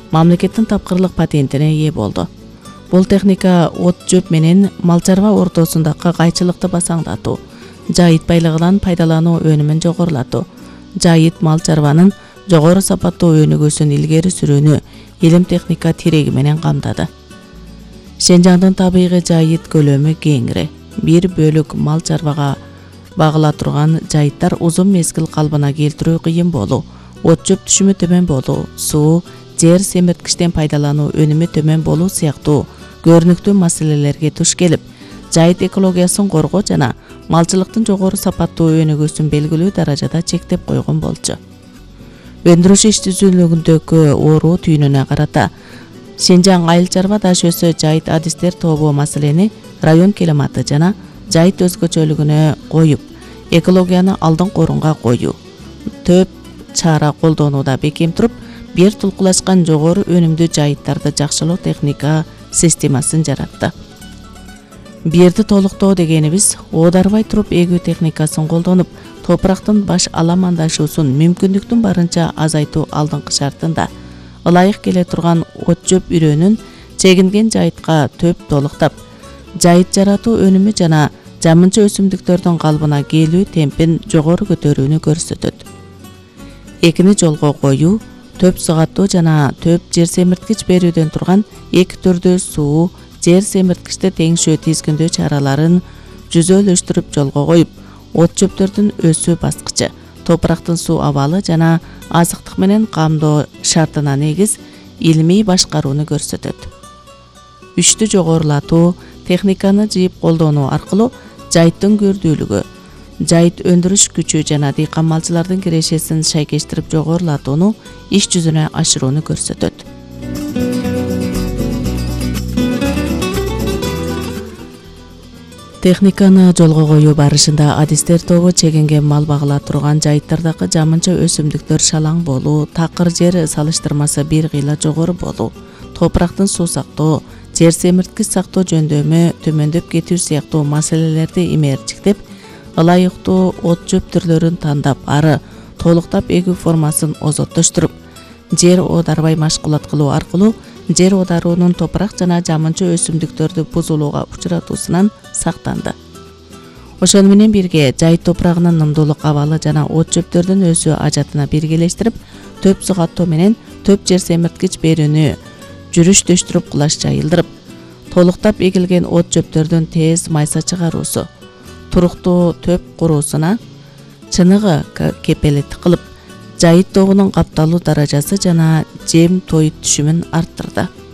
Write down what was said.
мамлекеттин тапкырлык патентине ээ болду. Бул техника от жөп менен мал чарба ортосундагы кайчылыкты басаңдатуу, жайыт байлыгынан пайдалануу өнүмүн жогорулатуу, жайыт мал чарбанын жогору сапаттуу өнүгүүсүн илгери сүрүүнү илим техника тиреги менен камдады. Шенжаңдын табигый жайыт көлөмү кеңири. Бир бөлүк мал чарбага багыла турган жайыттар узун мезгил калыбына келтирүү кыйын болуу, от жөп түшүмү төмөн болуу, суу, жер семирткичтен пайдалануу өнүмү төмөн болуу сыяктуу көрүнүктүү маселелерге туш келип, жайыт экологиясын коргоо жана малчылыктын жогору сапаттуу өнүгүүсүн белгилүү даражада чектеп койгон болчу. Өндүрүш иш-түзүлүгүндөгү оору түйүнүнө карата Шенжаң айыл чарба даш өсө жайыт адистер тобу маселени район климаты жана жайыт өзгөчөлүгүнө коюп, экологияны алдыңкы орунга коюу, төп чара колдонууда бекем туруп, бир тулкулашкан жогору өнүмдүү жайыттарды жакшылоо техника системасын жаратты. Бирди толуктоо дегенибиз оодарбай туруп эгүү техникасын колдонуп, топурактын баш аламандашуусун мүмкүндүктүн барынча азайтуу алдыңкы шартында ылайык келе турган от жөп үрөөнүн чегинген жайытка төп толуктап, жайыт жаратуу өнүмү жана жамынча өсүмдүктөрдүн калыбына келүү темпин жогору көтөрүүнү көрсөтөт. Экини жолго коюу, төп сыгаттуу жана төп жер семирткич берүүдөн турган эки түрдүү суу, жер семирткичти теңшөө тизгиндөө чараларын жүзөлөштүрүп жолго коюп, от жөптөрдүн өсүү баскычы, топурактын суу абалы жана азыктык менен камдоо шартына негиз илимий башкарууну көрсөтөт. Үчтү жогорулатуу, техниканы жыйып колдонуу аркылуу жайыттын көрдүүлүгү, жайыт өндүрүш күчү жана дыйкан малчылардын кирешесин шайкештирип жогорулатууну иш жүзүнө ашырууну көрсөтөт. Техниканы жолго коюу барышында адистер тобу чегинген мал багыла турган жайыттардагы жамынча өсүмдүктөр шалаң болуу, такыр жер салыштырмасы бир кыйла жогору болуу, топурактын суу сактоо, жер семирткич сактоо жөндөмү төмөндөп кетүү сыяктуу маселелерди имээрчиктеп, ылайыктуу от жөп түрлөрүн тандап, ары толуктап эгүү формасын озоттоштуруп, жер оодарбай машгулат кылуу аркылуу жер оодаруунун топурак жана жамынча өсүмдүктөрдү бузулууга учуратуусунан сактанды. Ошону менен бирге жайыт топурагынын нымдуулук абалы жана от жөптөрдүн өсүү ажатына биргелештирип, төп сыгаттоо менен төп жер семирткич берүүнү жүрүштөштүрүп кулаш жайылдырып, толуктап эгилген от жөптөрдүн тез майса чыгаруусу, туруктуу төп куруусуна чыныгы кепелет кылып, жайыт тобунун капталуу даражасы жана жем тоют түшүмүн арттырды.